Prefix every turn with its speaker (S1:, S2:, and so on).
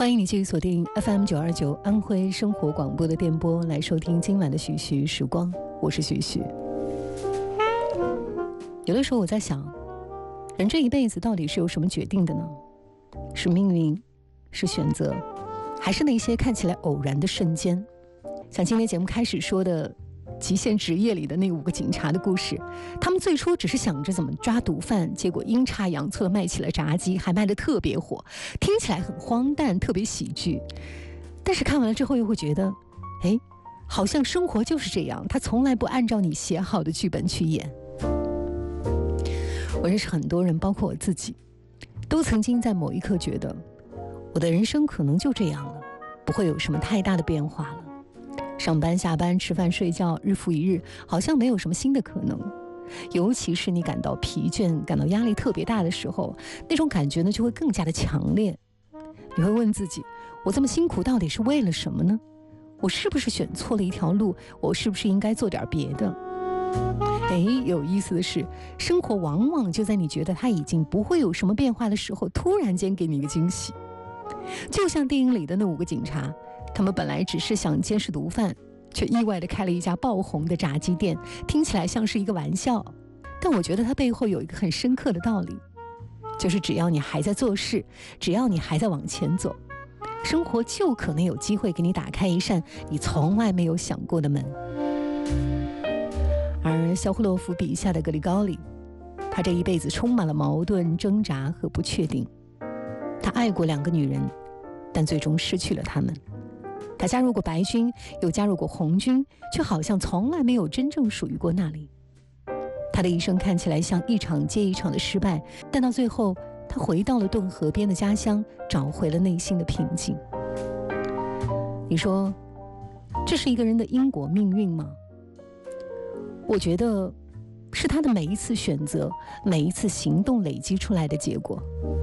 S1: 欢迎你继续锁定 FM929 安徽生活广播的电波来收听今晚的徐徐时光，我是徐徐。有的时候我在想，人这一辈子到底是由什么决定的呢？是命运，是选择，还是那些看起来偶然的瞬间？像今天节目开始说的极限职业里的那5个警察的故事，他们最初只是想着怎么抓毒贩，结果阴差阳错的卖起了炸鸡，还卖得特别火，听起来很荒诞，特别喜剧。但是看完了之后又会觉得，好像生活就是这样，他从来不按照你写好的剧本去演。我认识很多人，包括我自己，都曾经在某一刻觉得，我的人生可能就这样了，不会有什么太大的变化了。上班下班吃饭睡觉，日复一日，好像没有什么新的可能。尤其是你感到疲倦，感到压力特别大的时候，那种感觉呢就会更加的强烈。你会问自己，我这么辛苦到底是为了什么呢？我是不是选错了一条路？我是不是应该做点别的？有意思的是，生活往往就在你觉得它已经不会有什么变化的时候，突然间给你一个惊喜。就像电影里的那5个警察，他们本来只是想监视毒贩，却意外地开了一家爆红的炸鸡店，听起来像是一个玩笑，但我觉得它背后有一个很深刻的道理，就是只要你还在做事，只要你还在往前走，生活就可能有机会给你打开一扇你从来没有想过的门。而肖霍洛夫笔下的格里高里，他这一辈子充满了矛盾、挣扎和不确定。他爱过2个女人，但最终失去了她们。他加入过白军，又加入过红军，却好像从来没有真正属于过那里。他的一生看起来像一场接一场的失败，但到最后，他回到了顿河边的家乡，找回了内心的平静。你说，这是一个人的因果命运吗？我觉得，是他的每一次选择，每一次行动累积出来的结果。